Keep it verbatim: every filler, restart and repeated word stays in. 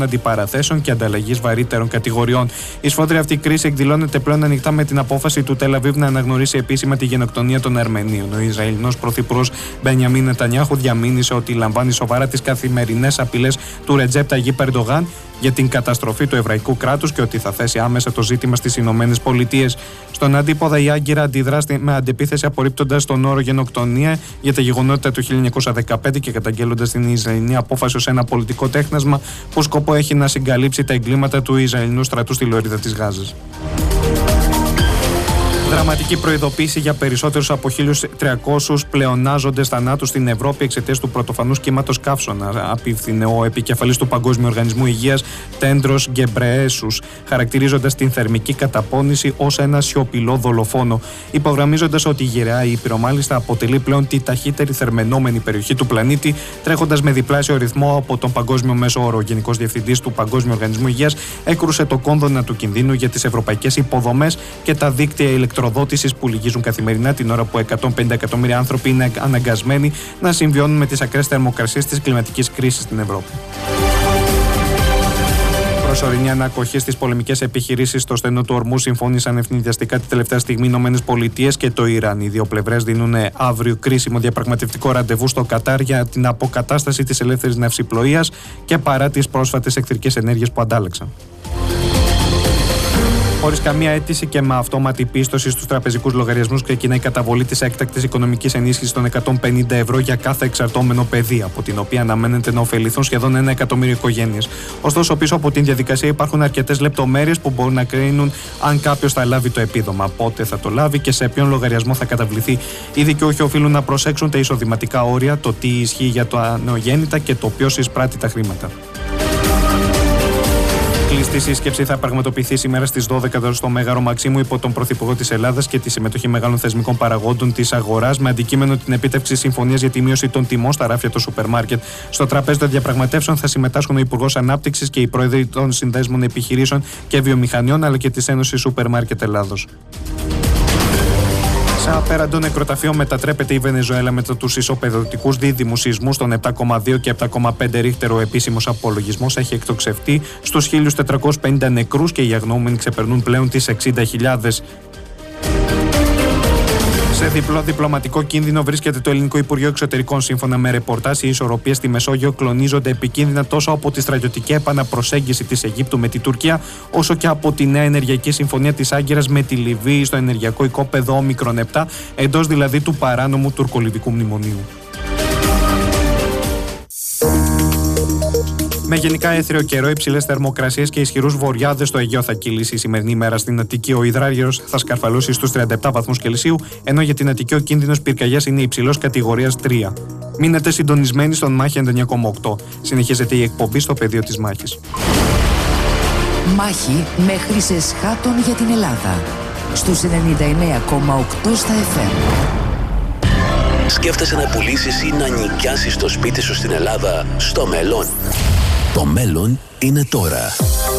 αντιπαραθέσεων και ανταλλαγής βαρύτερων κατηγοριών. Η σφόδρη αυτή κρίση εκδηλώνεται πλέον ανοιχτά με την απόφαση του Τελ Αβίβ να αναγνωρίσει επίσημα τη γενοκτονία των Αρμενίων. Ο Ισραηλινός πρωθυπουργός Μπενιαμίν Νετανιάχου διαμήνυσε ότι λαμβάνει σοβαρά τις καθημερινές απειλές του Ρετζέπ Ταγιίπ Ερντογάν για την καταστροφή του εβραϊκού κράτους και ότι θα θέσει άμεσα το ζήτημα στις Ηνωμένες Πολιτείες. Στον αντίποδα, η Άγκυρα αντιδράσει με αντεπίθεση, απορρίπτοντας τον όρο γενοκτονία για τα γεγονότα του χίλια εννιακόσια δεκαπέντε και καταγγέλλοντας την Ισραηλινή απόφαση ως ένα πολιτικό τέχνασμα που σκοπό έχει να συγκαλύψει τα εγκλήματα του Ισραηλινού στρατού στη λωρίδα της Γάζας. Δραματική προειδοποίηση για περισσότερους από χίλιους τριακόσιους πλεονάζοντες θανάτους στην Ευρώπη εξαιτίας του πρωτοφανούς κύματος καύσωνα, απίφθινε ο επικεφαλής του Παγκόσμιου Οργανισμού Υγείας Τέντρος Γκεμπρεέσους, χαρακτηρίζοντας την θερμική καταπώνηση ως ένα σιωπηλό δολοφόνο, υπογραμμίζοντας ότι η γυραιά Ήπειρο μάλιστα αποτελεί πλέον τη ταχύτερη θερμαινόμενη περιοχή του πλανήτη, τρέχοντας με διπλάσιο ρυθμό από τον παγκόσμιο μέσο όρο. Ο Γενικός Διευθυντής του Παγκόσμιου Οργανισμού Υγείας έκρουσε το κόνδωνα του κινδύνου για τις ευρωπαϊκές υποδομές και τα δίκτυα ηλεκτροδότησης που λυγίζουν καθημερινά, την ώρα που εκατόν πενήντα εκατομμύρια άνθρωποι είναι αναγκασμένοι να συμβιώνουν με τις ακραίες θερμοκρασίες της κλιματικής κρίσης στην Ευρώπη. Προσωρινή ανακοχή στις πολεμικές επιχειρήσεις στο στενό του Ορμού συμφώνησαν ευνηδιαστικά τη τελευταία στιγμή οι Ηνωμένες Πολιτείες και το Ιράν. Οι δύο πλευρές δίνουν αύριο κρίσιμο διαπραγματευτικό ραντεβού στο Κατάρ για την αποκατάσταση της ελεύθερης ναυσιπλοείας και παρά τις πρόσφατες εχθρικές ενέργειες που αντάλλαξαν. Χωρίς καμία αίτηση και με αυτόματη πίστοση στους τραπεζικούς λογαριασμούς, ξεκινάει η καταβολή της έκτακτης οικονομικής ενίσχυσης των εκατόν πενήντα ευρώ για κάθε εξαρτώμενο παιδί, από την οποία αναμένεται να ωφεληθούν σχεδόν ένα εκατομμύριο οικογένειες. Ωστόσο, πίσω από την διαδικασία υπάρχουν αρκετές λεπτομέρειες που μπορούν να κρίνουν αν κάποιος θα λάβει το επίδομα, πότε θα το λάβει και σε ποιον λογαριασμό θα καταβληθεί. Οι δικαιούχοι οφείλουν να προσέξουν τα εισοδηματικά όρια, το τι ισχύει για τα νεογέννητα και το ποιος εισπράττει τα χρήματα. Κλειστή σύσκεψη θα πραγματοποιηθεί σήμερα στις δώδεκα στο Μέγαρο Μαξίμου υπό τον Πρωθυπουργό της Ελλάδας και τη συμμετοχή μεγάλων θεσμικών παραγόντων της αγοράς, με αντικείμενο την επίτευξη συμφωνίας για τη μείωση των τιμών στα ράφια των σούπερ μάρκετ. Στο τραπέζι των διαπραγματεύσεων θα συμμετάσχουν ο Υπουργός Ανάπτυξης και οι πρόεδροι των Συνδέσμων Επιχειρήσεων και Βιομηχανιών, αλλά και της Ένωσης Σούπερ Μάρκετ Ελλάδος. Σε απέραντο νεκροταφείο μετατρέπεται η Βενεζουέλα μετά τους ισοπεδωτικούς δίδυμους σεισμούς των επτά κόμμα δύο και επτά κόμμα πέντε ρίχτερο. Ο επίσημος απολογισμός έχει εκτοξευτεί στους χίλιους τετρακόσιους πενήντα νεκρούς και οι αγνοούμενοι ξεπερνούν πλέον τις εξήντα χιλιάδες. Σε διπλό διπλωματικό κίνδυνο βρίσκεται το Ελληνικό Υπουργείο Εξωτερικών. Σύμφωνα με ρεπορτάζ, οι ισορροπίες στη Μεσόγειο κλονίζονται επικίνδυνα τόσο από τη στρατιωτική επαναπροσέγγιση της Αιγύπτου με τη Τουρκία, όσο και από τη νέα ενεργειακή συμφωνία της Άγκυρας με τη Λιβύη στο ενεργειακό οικόπεδο Όμικρον επτά, εντός δηλαδή του παράνομου τουρκολιβικού μνημονίου. Με γενικά έθριο καιρό, υψηλές θερμοκρασίες και ισχυρούς βοριάδες στο Αιγαίο θα κύλησει η σημερινή ημέρα στην Αττική. Ο υδράργυρος θα σκαρφαλώσει στους τριάντα επτά βαθμούς Κελσίου, ενώ για την Αττική ο κίνδυνος πυρκαγιάς είναι υψηλός κατηγορίας τρία. Μείνετε συντονισμένοι στον Μάχη ενενήντα εννιά κόμμα οκτώ. Συνεχίζεται η εκπομπή στο πεδίο της μάχης. Μάχη με Χρυσές Χάτων για την Ελλάδα. Στους ενενήντα εννιά κόμμα οκτώ στα εφ εμ. Σκέφτεσαι να πουλήσεις ή να νοικιάσεις το σπίτι σου στην Ελλάδα στο μέλλον? Το μέλλον είναι τώρα.